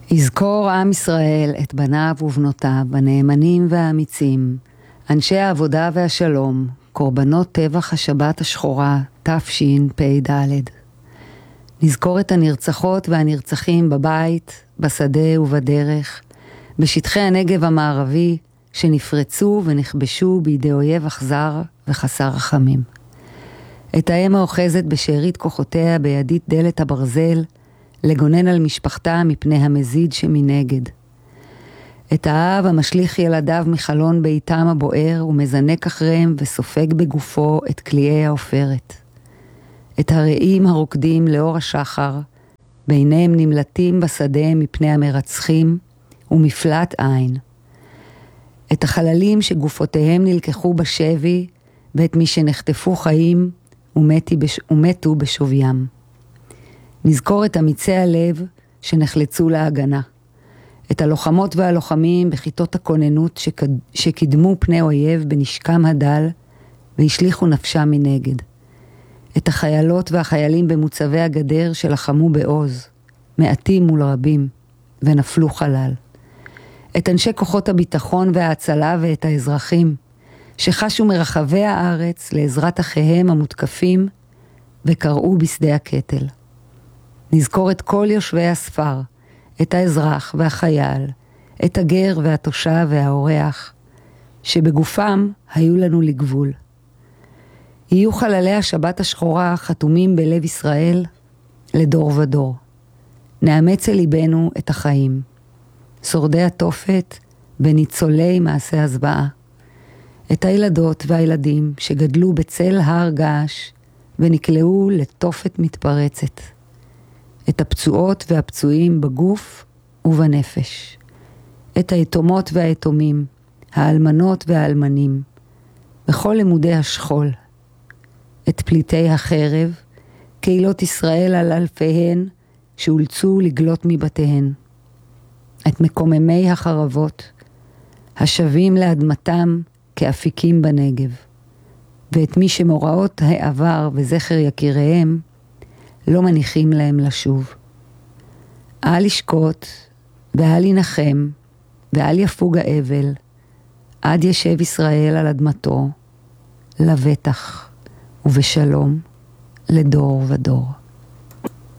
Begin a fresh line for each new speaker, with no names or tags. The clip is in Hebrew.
יזכור עם ישראל את בניו ובנותיו, הנאמנים והאמיצים, אנשי העבודה והשלום, קורבנות טבח השבת השחורה, תשפ"ד. נזכור את הנרצחות והנרצחים בבית, בשדה ובדרך, בשטחי הנגב המערבי, שנפרצו ונכבשו בידי אויב אכזר וחסר רחמים. את האם האוחזת בשארית כוחותיה בידית דלת הברזל, לגונן על משפחתה מפני המזיד שמנגד. את האב המשליך ילדיו מחלון ביתם הבוער ומזנק אחריהם וסופג בגופו את קליעי העופרת. את הרעים הרוקדים לאור השחר, ביניהם נמלטים בשדה מפני המרצחים ומפלט עין. את החללים שגופותיהם נלקחו בשבי ואת מי שנחטפו חיים ומתו בשוויים. נזכור את אמיצי הלב שנחלצו להגנה. את הלוחמות והלוחמים בכיתות הכוננות שקידמו פני אויב בנשקם הדל והשליחו נפשם מנגד. את החיילות והחיילים במוצבי הגדר שלחמו בעוז, מעטים מול רבים, ונפלו חלל. את אנשי כוחות הביטחון וההצלה ואת האזרחים שחשו מרחבי הארץ לעזרת אחיהם המותקפים וקראו בשדה הקטל. נזכור את כל יושבי הספר, את האזרח והחייל, את הגר והתושב והאורח, שבגופם היו לנו לגבול. יהיו חללי השבת השחורה חתומים בלב ישראל לדור ודור. נאמץ אל ליבנו את החיים, שורדי התופת וניצולי מעשי הזוועה, את הילדות והילדים שגדלו בצל הר געש ונקלעו לתופת מתפרצת, את הפצועות והפצועים בגוף ובנפש, את היתומות והיתומים, האלמנות והאלמנים, בכל לימודי השכול, את פליטי החרב, קהילות ישראל על אלפיהן שאולצו לגלות מבתיהן, את מקוממי החרבות, השבים לאדמתם כאפיקים בנגב, ואת מי שמוראות העבר וזכר יקיריהם לא מניחים להם לשוב. אל ישקוט ואל ינחם ואל יפוג האבל, עד ישב ישראל על אדמתו, לבטח ובשלום לדור ודור.